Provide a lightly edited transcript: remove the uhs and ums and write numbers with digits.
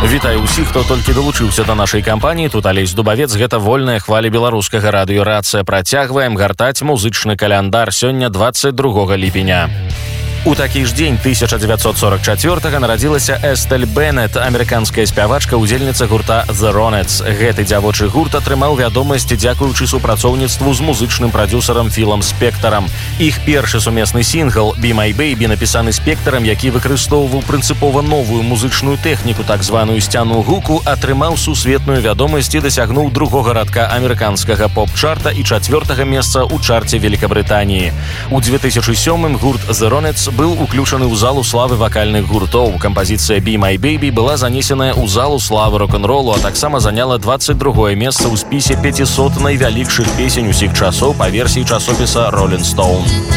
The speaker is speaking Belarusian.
Вітаю ўсіх, хто толькі далучыўся да нашай кампаніі. Тут Алесь Дубавец, гэта вольная хваля беларускага радыё-рацыя. Працягваем гартаць музычны каляндар. Сёння 22 ліпеня. У такі ж дзень 1944-га нарадзілася Эстэль Беннет, амерыканская спявачка, удзельніца гурта The Ronettes. Гэты дзявочы гурт атрымаў вядомасць дзякуючы супрацоўніцтву з музычным прадзюсарам Філам Спектарам. Іх першы сумесны сінгл «Be My Baby», напісаны Спектарам, які выкарыстоўваў прынцыпова новую музычную тэхніку, так званую сцяну гуку, атрымаў сусветную вядомасць і дасягнуў другога радка амерыканскага поп-чарта і 4-га месца ў чарце Великабрытаніі. У 2007-м гурт The Ronettes быў уключаны ў залу славы вакальных гуртоў. Кампазіцыя «Be My Baby» была занесеная ў залу славы рок-н-ролу, а таксама заняла 22-е месца ў спісе 500 найвялікшых песень усіх часоў па версіі часопіса «Rolling Stone».